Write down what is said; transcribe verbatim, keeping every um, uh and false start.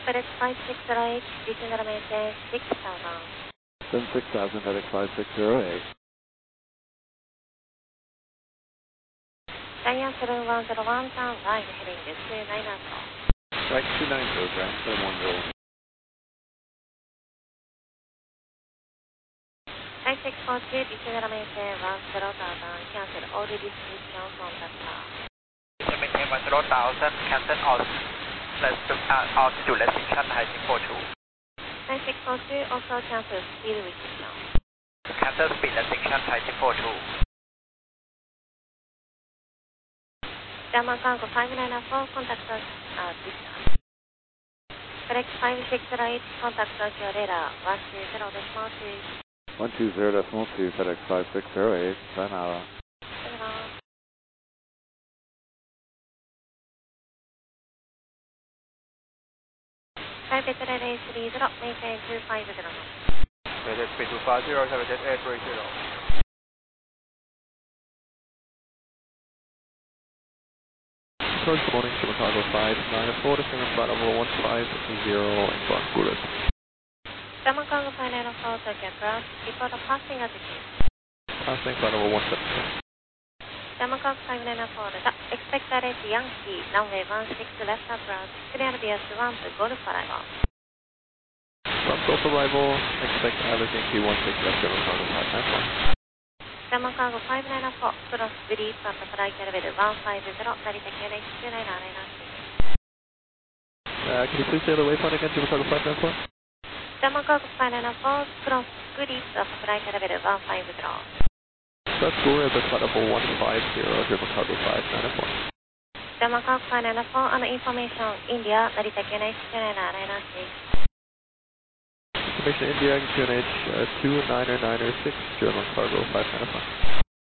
FedEx five six zero eight, regional maintain six thousand. Then six thousand, FedEx five six zero eight. Diane seven one zero one, turn right heading two nine zero. Right, two nine zero, ground seven one zero. five six four two, regional maintain one zero thousand, cancel all restrictions on that car. Regional maintain one zero thousand, cancel all uh, altitude restriction, Taipei four two. five six four two, also cancel speed restriction. Cancel speed restriction, Taipei four two. German Cargo five nine four, contact us uh, distance. FedEx five six zero eight, contact us your radar one two zero decimal two. one two zero decimal two, FedEx five six zero eight, Sayonara. five eight eight three zero, maintain two five zero. FedEx speed two five zero, FedEx eight three zero. Good morning, Chicago five nine four, descending flight level one five zero, inbound bullet. German Cargo five nine four, Tokyo Cross, report of passing altitude. Passing flight level one seven six. German Cargo five nine four, expect direct Yankee, runway one six left approach, clear via Swan to Golf arrival. From Golf arrival, expect Alice Yankee one six left, German Cargo five nine four. German Cargo five nine four, cross brief at flight level one five zero, Narita Q N H two nine nine nine. Uh, can you please say the waypoint again, German Cargo five nine four? German Cargo five nine four, cross brief at flight level one five zero. That's Gore at the flight level one five zero, German Cargo five nine four. German Cargo five nine four, and information, India, Narita Q N H two nine nine nine. Information India, Q N H uh, two nine nine six, German Cargo five nine four.